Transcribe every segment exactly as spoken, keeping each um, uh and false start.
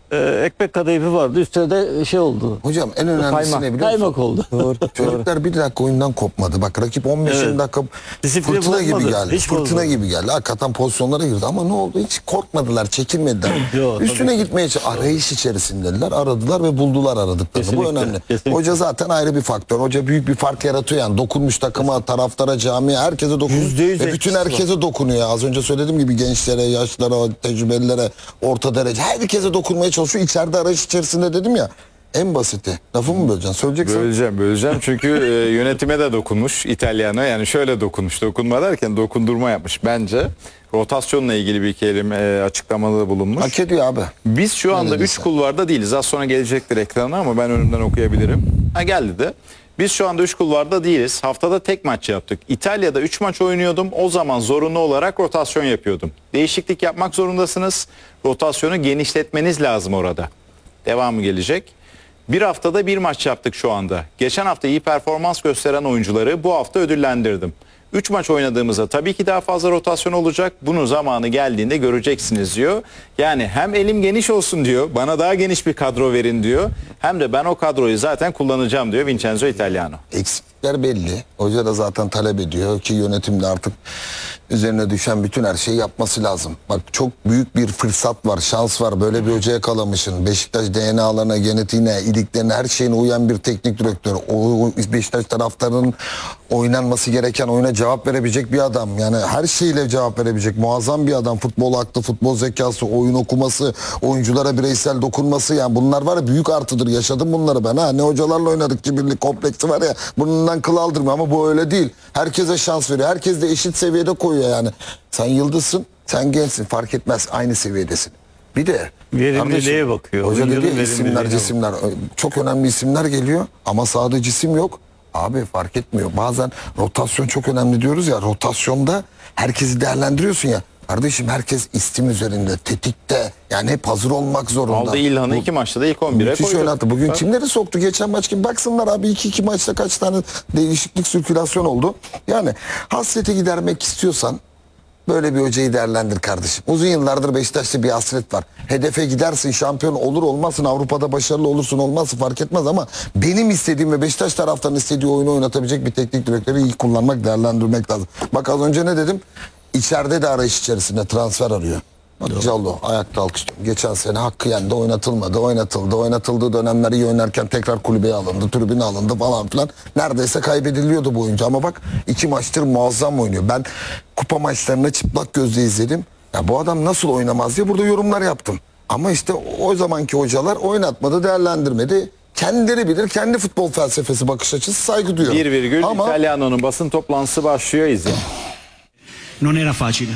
e, ekmek kadayıfı vardı. Üstüne de şey oldu. Hocam en önemlisi Kaymak, ne biliyor musun? kaymak oldu. Doğru. Çocuklar bir dakika oyundan kopmadı. Bak rakip on beş Evet. dakika Disiplini fırtına gibi bozmadı. geldi. Hiç fırtına bozmadı. gibi geldi. Hakikaten pozisyonlara girdi ama ne oldu? Hiç korkmadılar, çekinmediler. Yok, Üstüne tabii ki. gitmeye ç- arayış içerisindediler. Aradılar ve buldular aradıklarını. Bu Kesinlikle, önemli. kesinlikle. Hoca zaten ayrı bir faktör. Hoca büyük bir fark yaratıyor yani. Dokunmuş takıma, taraftara, camiye, herkese dokunuyor. Yüzde yüz Ve bütün etkisi var. herkese dokunuyor. Az önce söylediğim gibi gençlere, yaşlara, tecrübelilere, orta derece herkese dokunmaya çalışıyor. İçeride arayış içerisinde dedim ya. En basiti. Lafımı mı böleceksin? Söyleyeceksin. Böleceğim, böleceğim. Çünkü e, yönetime de dokunmuş İtalyano. Yani şöyle dokunmuş. Dokunma derken dokundurma yapmış bence. Rotasyonla ilgili bir kelime e, açıklamada da bulunmuş. Hak ediyor abi. Biz şu anda üç Neredeyse. kulvarda değiliz. Az sonra gelecektir ekrana ama ben önümden okuyabilirim. Ha geldi de. Biz şu anda üç kulvarda değiliz. Haftada tek maç yaptık. İtalya'da üç maç oynuyordum. O zaman zorunlu olarak rotasyon yapıyordum. Değişiklik yapmak zorundasınız. Rotasyonu genişletmeniz lazım orada. Devamı gelecek. Bir haftada bir maç yaptık şu anda. Geçen hafta iyi performans gösteren oyuncuları bu hafta ödüllendirdim. üç maç oynadığımızda tabii ki daha fazla rotasyon olacak. Bunu zamanı geldiğinde göreceksiniz diyor. Yani hem elim geniş olsun diyor. Bana daha geniş bir kadro verin diyor. Hem de ben o kadroyu zaten kullanacağım diyor Vincenzo Italiano. Eksikler belli. Hoca da zaten talep ediyor ki yönetimde artık üzerine düşen bütün her şeyi yapması lazım. Bak çok büyük bir fırsat var, şans var. Böyle bir hocaya kalamışsın. Beşiktaş D N A'larına, genetiğine, iliklerine, her şeyine uyan bir teknik direktör. O o Beşiktaş taraftarının oynanması gereken oyuna cevap verebilecek bir adam. Yani her şeyle cevap verebilecek. Muazzam bir adam. Futbol aklı, futbol zekası, oyun okuması, oyunculara bireysel dokunması. Yani bunlar var ya büyük artıdır. Yaşadım bunları ben ha. Ne hocalarla oynadık, kibirlik kompleksi var ya. Bundan kıl aldırmıyor ama bu öyle değil. Herkese şans veriyor. Herkes de eşit seviyede koyuyor yani. Sen yıldızsın, sen gençsin. Fark etmez. Aynı seviyedesin. Bir de Verimliliğe bakıyor. Hoca Oyuncunun dedi ya, isimler, verimliliğine cisimler. Çok önemli isimler geliyor ama sahada cisim yok. Abi fark etmiyor. Bazen rotasyon çok önemli diyoruz ya. Rotasyonda herkesi değerlendiriyorsun ya. Kardeşim herkes istim üzerinde, tetikte. Yani hep hazır olmak zorunda. Aldı İlhan'ı iki maçta da ilk on bire Müthiş koydu. oynattı. Bugün Tabii. kimleri soktu? Geçen maç kim? Baksınlar abi iki iki maçta kaç tane değişiklik, sirkülasyon oldu. Yani hasreti gidermek istiyorsan böyle bir hocayı değerlendir kardeşim. Uzun yıllardır Beşiktaş'ta bir hasret var. Hedefe gidersin, şampiyon olur olmazsın, Avrupa'da başarılı olursun olmazsın fark etmez ama benim istediğim ve Beşiktaş taraftarının istediği oyunu oynatabilecek bir teknik direktörü iyi kullanmak, değerlendirmek lazım. Bak az önce ne dedim? İçeride de arayış içerisinde transfer arıyor. Bak Callo ayakta alkışlıyorum. Geçen sene hakkı yendi, oynatılmadı, oynatıldı. Oynatıldığı dönemleri iyi oynarken tekrar kulübeye alındı, tribüne alındı falan filan. Neredeyse kaybediliyordu bu oyuncu ama bak iki maçtır muazzam oynuyor. Ben kupa maçlarını çıplak gözle izledim. Ya bu adam nasıl oynamaz diye burada yorumlar yaptım. Ama işte o zamanki hocalar oynatmadı, değerlendirmedi. Kendileri bilir, kendi futbol felsefesi, bakış açısı, saygı duyuyorum. Bir virgül Ama İtalyano'nun basın toplantısı başlıyor, izle. Non era facile.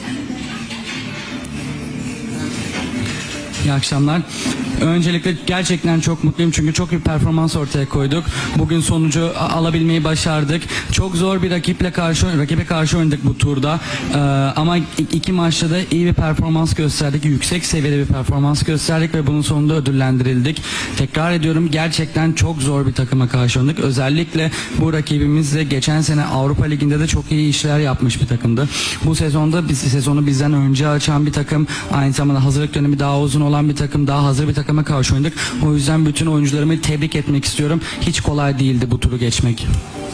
İyi akşamlar. Öncelikle gerçekten çok mutluyum çünkü çok iyi performans ortaya koyduk. Bugün sonucu alabilmeyi başardık. Çok zor bir rakiple karşı rakibe karşı oynadık bu turda. Ee, ama iki maçta da iyi bir performans gösterdik. Yüksek seviyede bir performans gösterdik ve bunun sonunda ödüllendirildik. Tekrar ediyorum gerçekten çok zor bir takıma karşı oynadık. Özellikle bu rakibimiz de geçen sene Avrupa Ligi'nde de çok iyi işler yapmış bir takımdı. Bu sezonda biz sezonu bizden önce açan bir takım, aynı zamanda hazırlık dönemi daha uzun olan bir takım, daha hazır bir takıma karşı oynadık. O yüzden bütün oyuncularımı tebrik etmek istiyorum. Hiç kolay değildi bu turu geçmek.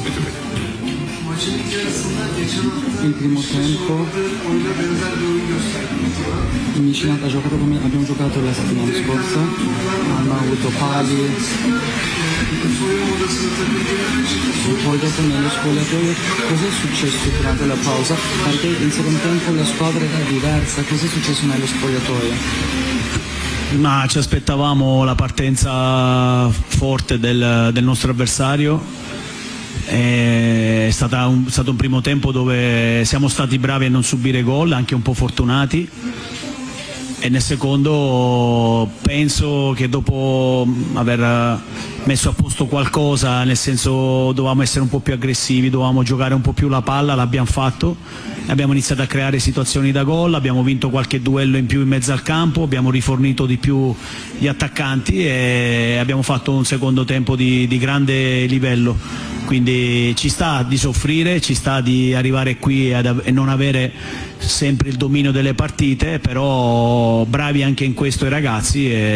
Il primo tempo in Michelin ha giocato come abbiamo giocato la settimana scorsa, hanno avuto pali, poi dopo nello spogliatoio cosa è successo durante la pausa? Perché in secondo tempo la squadra era diversa, cosa è successo nello spogliatoio? Ma ci aspettavamo la partenza forte del, del nostro avversario. È stata un, stato un primo tempo dove siamo stati bravi a non subire gol, anche un po' fortunati. E nel secondo penso che dopo aver messo a posto qualcosa, nel senso dovevamo essere un po' più aggressivi, dovevamo giocare un po' più la palla, l'abbiamo fatto, abbiamo iniziato a creare situazioni da gol, abbiamo vinto qualche duello in più in mezzo al campo, abbiamo rifornito di più gli attaccanti e abbiamo fatto un secondo tempo di, di grande livello. Quindi ci sta di soffrire, ci sta di arrivare qui ad, e non avere sempre il dominio delle partite, però bravi anche in questo i ragazzi. E